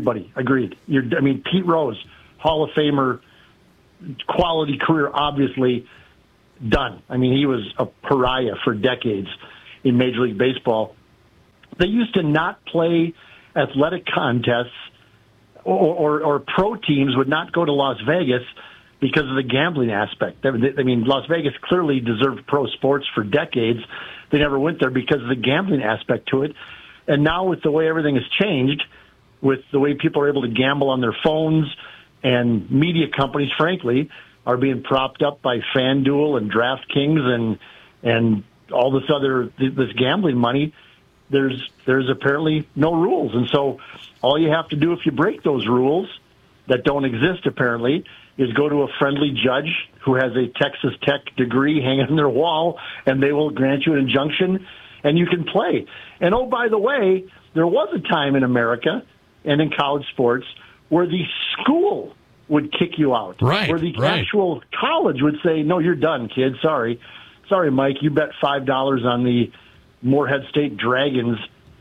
everybody agreed. Pete Rose, Hall of Famer, quality career, obviously done. He was a pariah for decades in Major League Baseball. They used to not play athletic contests, or pro teams would not go to Las Vegas because of the gambling aspect. Las Vegas clearly deserved pro sports for decades. They never went there because of the gambling aspect to it. And now with the way everything has changed, with the way people are able to gamble on their phones, and media companies, frankly, are being propped up by FanDuel and DraftKings and all this gambling money, there's apparently no rules. And so all you have to do if you break those rules that don't exist apparently is go to a friendly judge who has a Texas Tech degree hanging on their wall, and they will grant you an injunction, and you can play. And oh, by the way, there was a time in America and in college sports where the school would kick you out. Right, where the actual college would say, no, you're done, kid. Sorry, Mike, you bet $5 on the Morehead State Dragons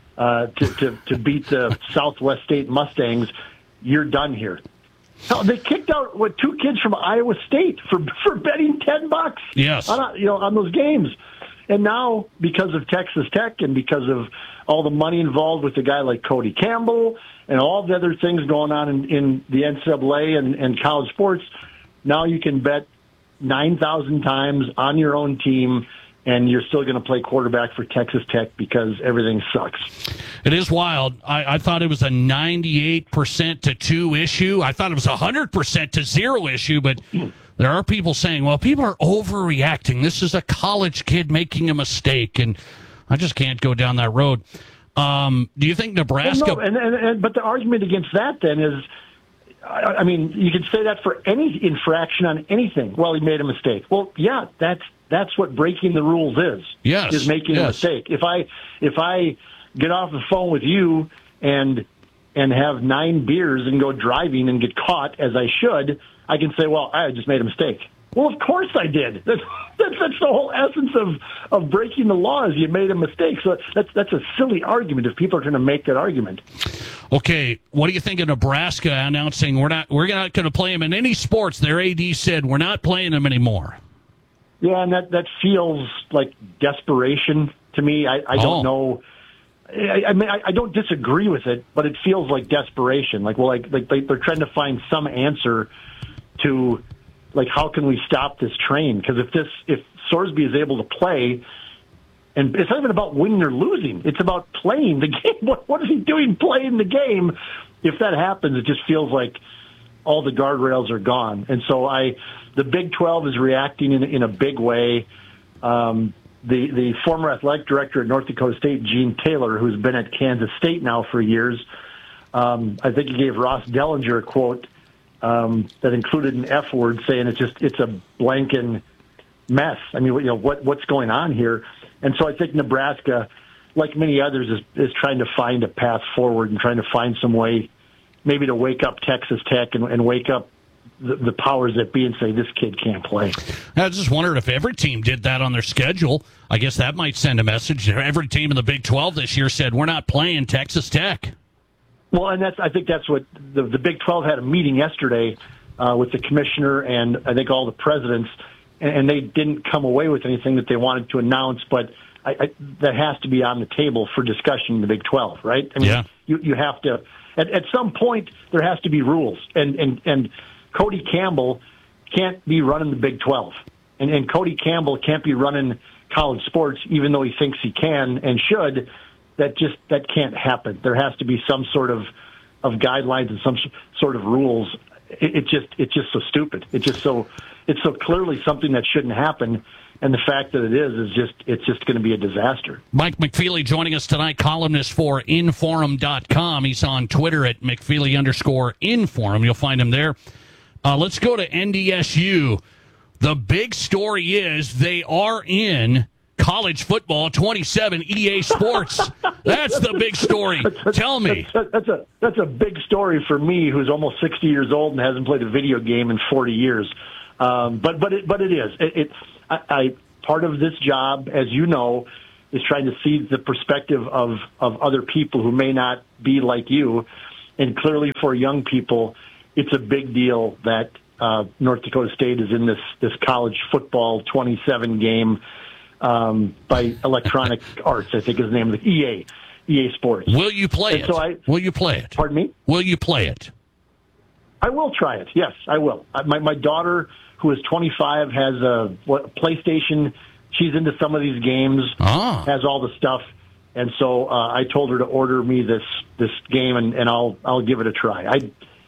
to beat the Southwest State Mustangs. You're done here. Hell, they kicked out two kids from Iowa State for betting $10. Yes, on those games. And now, because of Texas Tech and because of all the money involved with a guy like Cody Campbell and all the other things going on in the NCAA and college sports, now you can bet 9,000 times on your own team, and you're still going to play quarterback for Texas Tech because everything sucks. It is wild. I thought it was a 98% to 2 issue. I thought it was 100% to 0 issue, but there are people saying, well, people are overreacting. This is a college kid making a mistake, and I just can't go down that road. Do you think Nebraska... Well, no, but the argument against that then is, you could say that for any infraction on anything. Well, he made a mistake. Well, yeah, that's what breaking the rules is. Yes, is making a mistake. If I get off the phone with you and have 9 beers and go driving and get caught as I should, I can say, well, I just made a mistake. Well, of course I did. That's the whole essence of breaking the law is you made a mistake. So that's a silly argument if people are going to make that argument. Okay, what do you think of Nebraska announcing we're not going to play them in any sports? Their AD said we're not playing them anymore. Yeah, and that feels like desperation to me. I don't know. I don't disagree with it, but it feels like desperation. Like they're trying to find some answer to, like, how can we stop this train? Because if Sorsby is able to play, and it's not even about winning or losing, it's about playing the game. What is he doing playing the game? If that happens, it just feels like all the guardrails are gone. And so the Big 12 is reacting in a big way. The former athletic director at North Dakota State, Gene Taylor, who's been at Kansas State now for years, I think he gave Ross Dellinger a quote that included an F word, saying it's a blanking mess. What's going on here? And so I think Nebraska, like many others, is trying to find a path forward and trying to find some way maybe to wake up Texas Tech and wake up the powers that be and say, this kid can't play. I just wondered if every team did that on their schedule. I guess that might send a message. Every team in the Big 12 this year said, we're not playing Texas Tech. Well, and I think that's what the Big 12 had a meeting yesterday with the commissioner and I think all the presidents, and they didn't come away with anything that they wanted to announce, but that has to be on the table for discussion in the Big 12, right? You have to, at some point, there has to be rules, and Cody Campbell can't be running the Big 12, and Cody Campbell can't be running college sports, even though he thinks he can and should. That can't happen. There has to be some sort of guidelines and some sort of rules. It's just so stupid. It's so clearly something that shouldn't happen. And the fact that it is just going to be a disaster. Mike McFeely joining us tonight, columnist for Inforum.com. He's on Twitter at McFeely_Inforum. You'll find him there. Let's go to NDSU. The big story is they are in college football 27 EA Sports. That's the big story. Tell me. That's a big story for me, who's almost 60 years old and hasn't played a video game in 40 years. But it is. Part of this job, as you know, is trying to see the perspective of other people who may not be like you. And clearly for young people, it's a big deal that North Dakota State is in this college football 27 game by Electronic Arts, I think is the name of the EA Sports. Will you play it? So will you play it? Pardon me? Will you play it? I will try it. Yes, I will. My daughter, who is 25, has a PlayStation. She's into some of these games, has all the stuff. And so I told her to order me this game, and I'll give it a try. I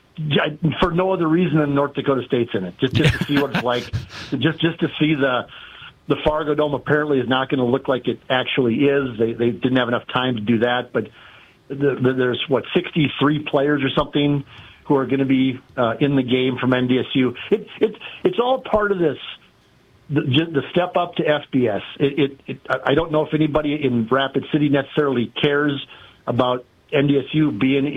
for no other reason than North Dakota State's in it, just to see what it's like, just to see the Fargo Dome. Apparently is not going to look like it actually is. They didn't have enough time to do that, but there's 63 players or something who are going to be in the game from NDSU. It's all part of this. The step up to FBS. I don't know if anybody in Rapid City necessarily cares about NDSU being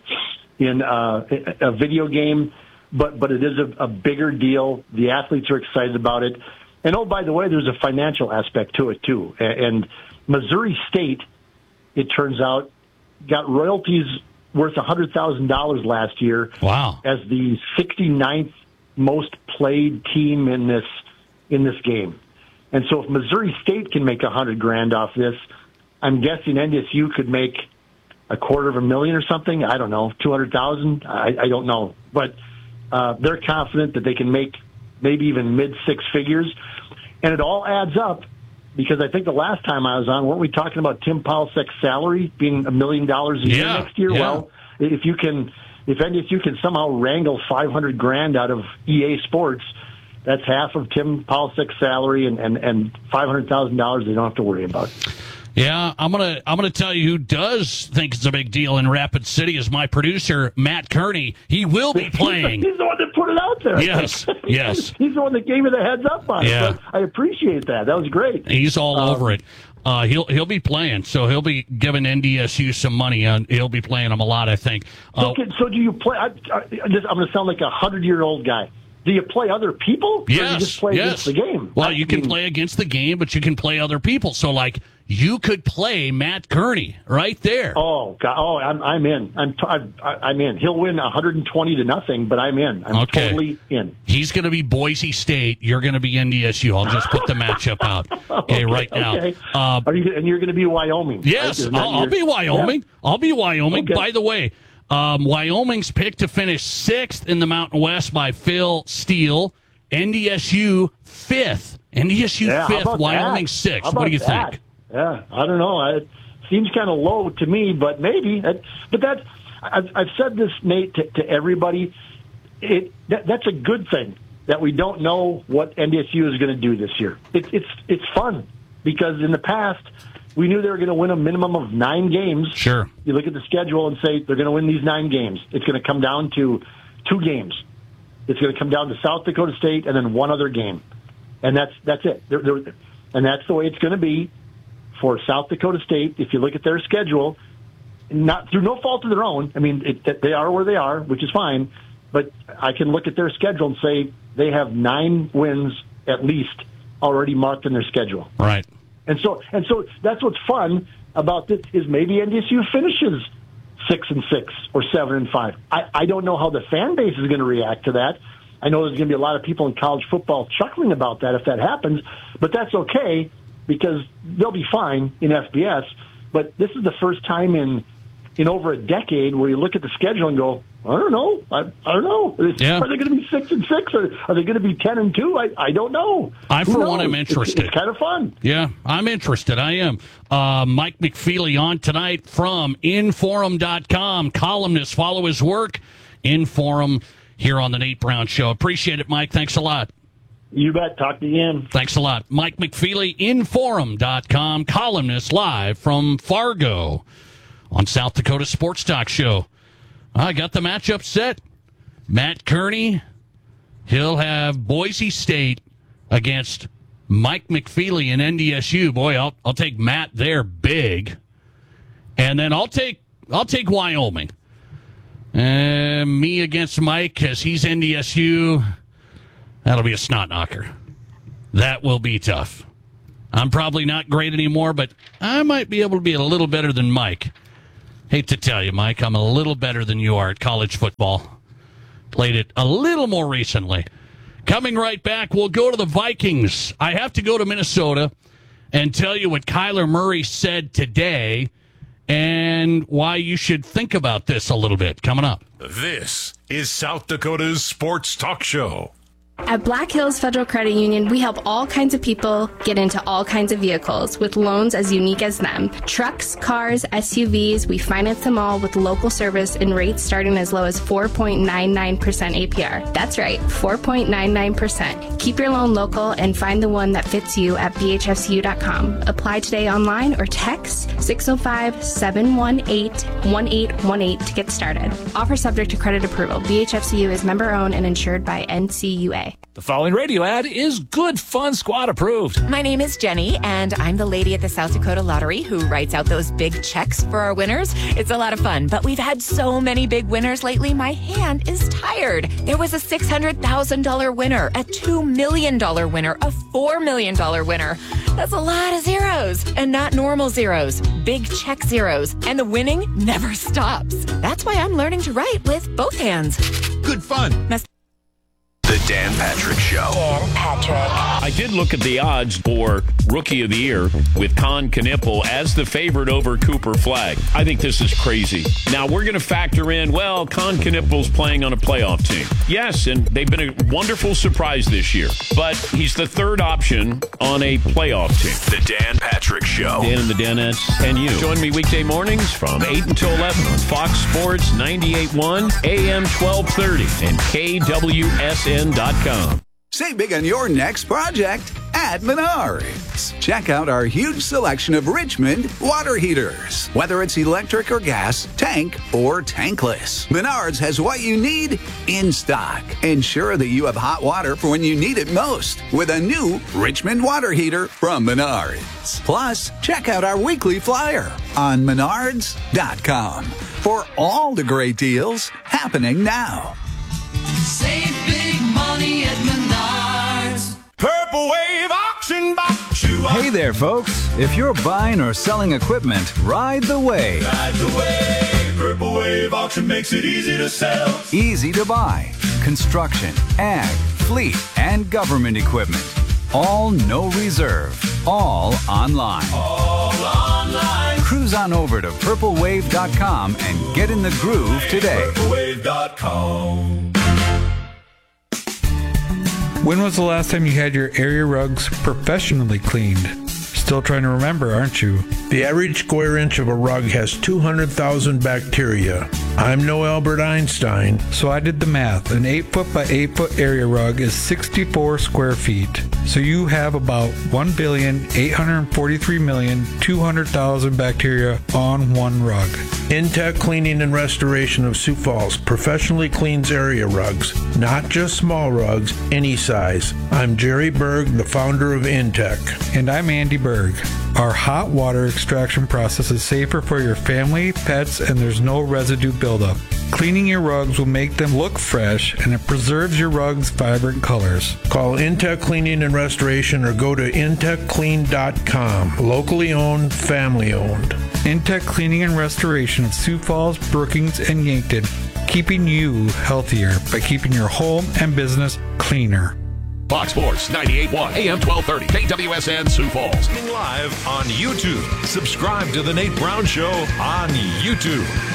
in a video game, but it is a bigger deal. The athletes are excited about it. And, oh, by the way, there's a financial aspect to it, too. And Missouri State, it turns out, got royalties worth $100,000 last year. Wow. As the 69th most played team in this game. And so if Missouri State can make $100,000 off this, I'm guessing NDSU could make $250,000 or something. I don't know, 200,000. I don't know, but they're confident that they can make maybe even mid six figures, and it all adds up because I think the last time I was on, weren't we talking about Tim Pausek's salary being $1 million a year next year? Yeah. Well, if NDSU can somehow wrangle $500,000 out of EA Sports, that's half of Tim Pausek's salary and $500,000 they don't have to worry about. Yeah, I'm gonna tell you who does think it's a big deal in Rapid City is my producer, Matt Kearney. He will be playing. He's the one that put it out there. Yes. He's the one that gave me the heads up on Yeah. it. I appreciate that. That was great. He's all over it. He'll be playing, so he'll be giving NDSU some money, and he'll be playing them a lot, I think. So do you play? I'm going to sound like a 100-year-old guy. Do you play other people? Yes. Or do you just play against the game? Well, you can play against the game, but you can play other people. So, like, you could play Matt Kearney right there. Oh, God. Oh, I'm in. I'm in. He'll win 120-0, but I'm in. I'm totally in. He's going to be Boise State. You're going to be NDSU. I'll just put the matchup out. Okay, right now. Okay. And you're going to be Wyoming. Yes, right? I'll be Wyoming. Yeah. I'll be Wyoming. Okay. By the way, Wyoming's picked to finish 6th in the Mountain West by Phil Steele. NDSU 5th. NDSU 5th, Wyoming 6th. What do you think? Yeah, I don't know. It seems kind of low to me, but maybe. But I've said this, Nate, to everybody. That's a good thing that we don't know what NDSU is going to do this year. It's fun because in the past we knew they were going to win a minimum of 9 games. Sure. You look at the schedule and say they're going to win these 9 games. It's going to come down to 2 games. It's going to come down to South Dakota State and then 1 other game, and that's it. And that's the way it's going to be for South Dakota State. If you look at their schedule, not through no fault of their own. I mean, they are where they are, which is fine. But I can look at their schedule and say they have 9 wins at least already marked in their schedule. Right. And so that's what's fun about this is maybe NDSU finishes 6-6 or 7-5. I don't know how the fan base is going to react to that. I know there's going to be a lot of people in college football chuckling about that if that happens, but that's okay because they'll be fine in FBS. But this is the first time in over a decade where you look at the schedule and go, I don't know. I don't know. Yeah. Are they going to be 6-6 or are they going to be 10-2? I don't know. For one, am interested. It's kind of fun. Yeah, I'm interested. I am. Mike McFeely on tonight from Inforum.com. Columnist. Follow his work. Inforum here on the Nate Brown Show. Appreciate it, Mike. Thanks a lot. You bet. Talk to you again. Thanks a lot. Mike McFeely, Inforum.com, columnist live from Fargo on South Dakota Sports Talk Show. I got the matchup set. Matt Kearney, he'll have Boise State against Mike McFeely and NDSU. Boy, I'll take Matt there big. And then I'll take Wyoming. Me against Mike because he's NDSU. That'll be a snot knocker. That will be tough. I'm probably not great anymore, but I might be able to be a little better than Mike. Hate to tell you, Mike, I'm a little better than you are at college football. Played it a little more recently. Coming right back, we'll go to the Vikings. I have to go to Minnesota and tell you what Kyler Murray said today and why you should think about this a little bit. Coming up. This is South Dakota's Sports Talk Show. At Black Hills Federal Credit Union, we help all kinds of people get into all kinds of vehicles with loans as unique as them. Trucks, cars, SUVs, we finance them all with local service and rates starting as low as 4.99% APR. That's right, 4.99%. Keep your loan local and find the one that fits you at bhfcu.com. Apply today online or text 605-718-1818 to get started. Offer subject to credit approval. BHFCU is member owned and insured by NCUA. The following radio ad is Good Fun Squad approved. My name is Jenny, and I'm the lady at the South Dakota Lottery who writes out those big checks for our winners. It's a lot of fun, but we've had so many big winners lately, my hand is tired. There was a $600,000 winner, a $2 million winner, a $4 million winner. That's a lot of zeros, and not normal zeros, big check zeros, and the winning never stops. That's why I'm learning to write with both hands. Good fun. The Dan Patrick Show. Dan Patrick. I did look at the odds for Rookie of the Year with Con Knippel as the favorite over Cooper Flagg. I think this is crazy. Now, we're going to factor in, well, Con Knippel's playing on a playoff team. Yes, and they've been a wonderful surprise this year. But he's the third option on a playoff team. The Dan Patrick Show. Dan and the Danettes and you. Join me weekday mornings from 8 until 11 on Fox Sports 98.1, AM 1230, and KWSN.com. Save big on your next project at Menards. Check out our huge selection of Richmond water heaters. Whether it's electric or gas, tank or tankless, Menards has what you need in stock. Ensure that you have hot water for when you need it most with a new Richmond water heater from Menards. Plus, check out our weekly flyer on Menards.com for all the great deals happening now. Save big money at Menards. Purple Wave Auction Box. Hey there, folks. If you're buying or selling equipment, ride the wave. Ride the wave. Purple Wave Auction makes it easy to sell. Easy to buy. Construction, ag, fleet, and government equipment. All no reserve. All online. All online. Cruise on over to purplewave.com and get in the groove today. Purplewave.com. When was the last time you had your area rugs professionally cleaned? Still trying to remember, aren't you? The average square inch of a rug has 200,000 bacteria. I'm no Albert Einstein. So I did the math. An 8-foot by 8-foot area rug is 64 square feet. So you have about 1,843,200,000 bacteria on one rug. Intech Cleaning and Restoration of Sioux Falls professionally cleans area rugs, not just small rugs, any size. I'm Jerry Berg, the founder of Intech. And I'm Andy Berg. Our hot water extraction process is safer for your family, pets, and there's no residue buildup. Cleaning your rugs will make them look fresh, and it preserves your rug's vibrant colors. Call Intech Cleaning and Restoration or go to intechclean.com. Locally owned, family owned. Intech Cleaning and Restoration of Sioux Falls, Brookings, and Yankton, keeping you healthier by keeping your home and business cleaner. Fox Sports 98.1 AM 1230 KWSN Sioux Falls. Live on YouTube. Subscribe to The Nate Brown Show on YouTube.